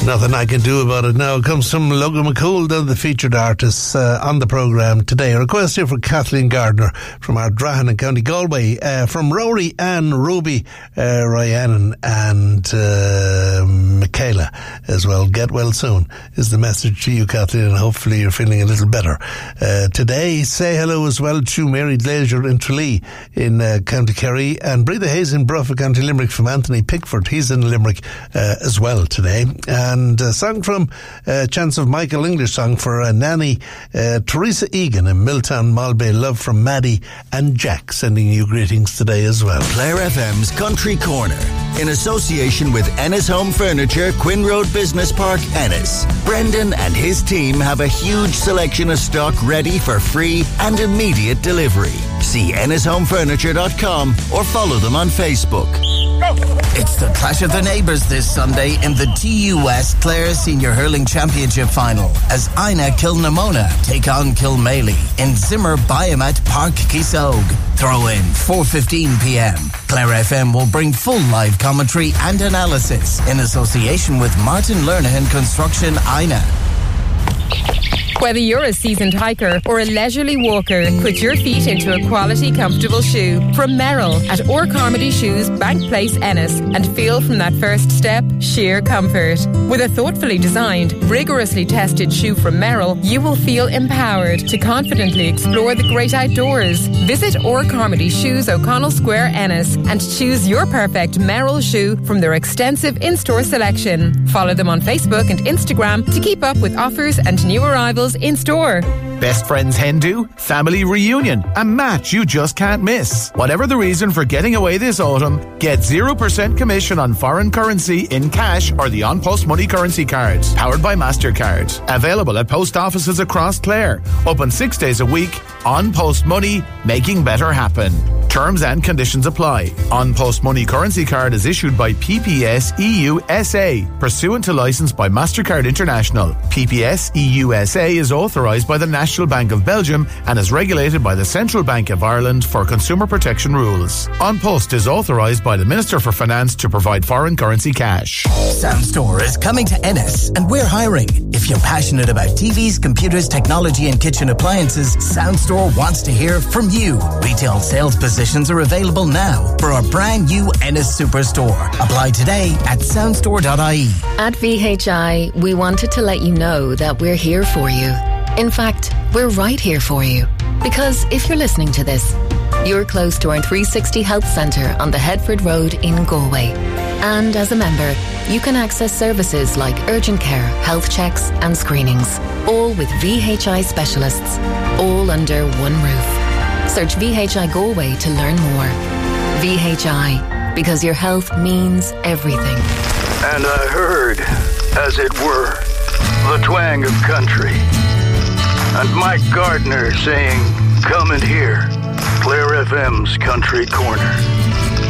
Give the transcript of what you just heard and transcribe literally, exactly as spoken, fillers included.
Nothing I can do about it now. It comes from Logan McCool, the featured artists uh, on the programme today. A request here for Kathleen Gardner from Ardrahan in County Galway, uh, from Rory and Ruby, uh, Ryan and uh, Michaela as well. Get well soon is the message to you, Kathleen, and hopefully you're feeling a little better. Uh, today, say hello as well to Mary Glazier in Tralee in uh, County Kerry, and Breda Hayes in Bruff, County Limerick, from Anthony Pickford. He's in Limerick uh, as well today. And And a song from uh, Chance of Michael, English song for uh, Nanny uh, Teresa Egan in Milltown, Malbay. Love from Maddie and Jack, sending you greetings today as well. Clare F M's Country Corner, in association with Ennis Home Furniture, Quinn Road Business Park, Ennis. Brendan and his team have a huge selection of stock ready for free and immediate delivery. See ennis home furniture dot com or follow them on Facebook. It's the clash of the neighbours this Sunday in the T U S Clare Senior Hurling Championship Final as Ina Kilnamona take on Kilmaley in Zimmer Biomat Park, Kisog. Throw in four fifteen p m. Clare F M will bring full live commentary and analysis in association with Martin Lernahan Construction, Ina. Whether you're a seasoned hiker or a leisurely walker, put your feet into a quality, comfortable shoe from Merrill at Or Carmody Shoes, Bank Place, Ennis, and feel from that first step sheer comfort. With a thoughtfully designed, rigorously tested shoe from Merrill, you will feel empowered to confidently explore the great outdoors. Visit Or Carmody Shoes, O'Connell Square, Ennis, and choose your perfect Merrill shoe from their extensive in-store selection. Follow them on Facebook and Instagram to keep up with offers and new arrivals in store. Best friends hen do, family reunion, a match you just can't miss. Whatever the reason for getting away this autumn, get zero percent commission on foreign currency in cash or the On Post Money currency cards, powered by MasterCard. Available at post offices across Clare. Open six days a week. On Post Money, making better happen. Terms and conditions apply. On Post Money currency card is issued by P P S E U S A, pursuant to licence by MasterCard International. P P S E U S A is authorised by the National Bank of Belgium and is regulated by the Central Bank of Ireland for consumer protection rules. On Post is authorised by the Minister for Finance to provide foreign currency cash. Soundstore is coming to Ennis and we're hiring. If you're passionate about T Vs, computers, technology and kitchen appliances, Soundstore wants to hear from you. Retail sales positions are available now for our brand new Ennis Superstore. Apply today at soundstore dot I E. At V H I, we wanted to let you know that we're here for you. In fact, we're right here for you. Because if you're listening to this, you're close to our three sixty Health Centre on the Headford Road in Galway. And as a member, you can access services like urgent care, health checks and screenings, all with V H I specialists, all under one roof. Search V H I Galway to learn more. V H I, because your health means everything. And I heard, as it were, the twang of country. And Mike Gardner saying, come and hear Clare F M's Country Corner.